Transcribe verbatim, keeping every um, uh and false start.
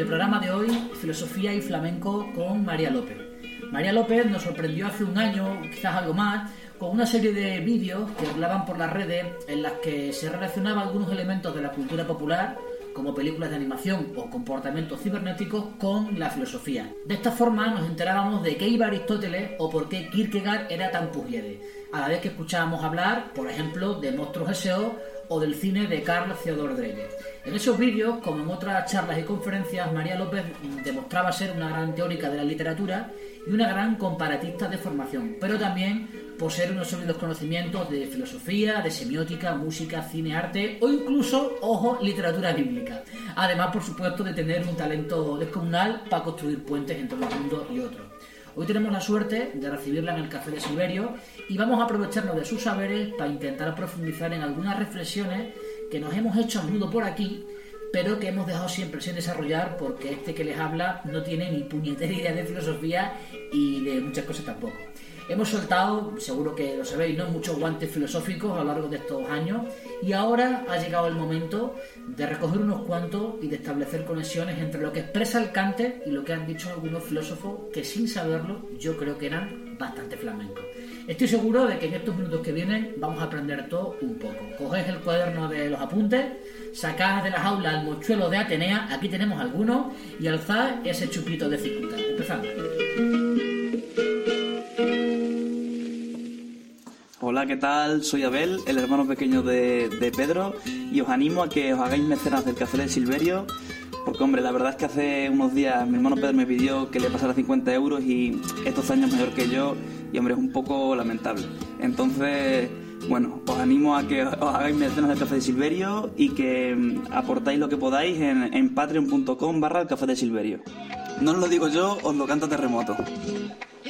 el programa de hoy, Filosofía y Flamenco con María López. María López nos sorprendió hace un año, quizás algo más, con una serie de vídeos que hablaban por las redes en las que se relacionaban algunos elementos de la cultura popular, como películas de animación o comportamientos cibernéticos, con la filosofía. De esta forma nos enterábamos de qué iba Aristóteles o por qué Kierkegaard era tan pugiere, a la vez que escuchábamos hablar, por ejemplo, de monstruos S E O o del cine de Carl Theodor Dreyer. En esos vídeos, como en otras charlas y conferencias, María López demostraba ser una gran teórica de la literatura y una gran comparatista de formación, pero también poseer unos sólidos conocimientos de filosofía, de semiótica, música, cine, arte o incluso, ojo, literatura bíblica. Además, por supuesto, de tener un talento descomunal para construir puentes entre un mundo y otro. Hoy tenemos la suerte de recibirla en el Café de Silverio y vamos a aprovecharnos de sus saberes para intentar profundizar en algunas reflexiones que nos hemos hecho a menudo por aquí, pero que hemos dejado siempre sin desarrollar porque este que les habla no tiene ni puñetera idea de filosofía y de muchas cosas tampoco. Hemos soltado, seguro que lo sabéis, ¿no?, muchos guantes filosóficos a lo largo de estos años y ahora ha llegado el momento de recoger unos cuantos y de establecer conexiones entre lo que expresa el Kante y lo que han dicho algunos filósofos que, sin saberlo, yo creo que eran bastante flamencos. Estoy seguro de que en estos minutos que vienen vamos a aprender todo un poco. Coged el cuaderno de los apuntes, sacad de la jaula el mochuelo de Atenea, aquí tenemos algunos, y alzad ese chupito de cicuta. Empezamos. Hola, ¿qué tal? Soy Abel, el hermano pequeño de, de Pedro, y os animo a que os hagáis mecenas del Café de Silverio, porque, hombre, la verdad es que hace unos días mi hermano Pedro me pidió que le pasara cincuenta euros y estos años mayor que yo, y, hombre, es un poco lamentable. Entonces, bueno, os animo a que os hagáis mecenas del Café de Silverio y que aportáis lo que podáis en, en patreon punto com barra el Café de Silverio. No os lo digo yo, os lo canta Terremoto.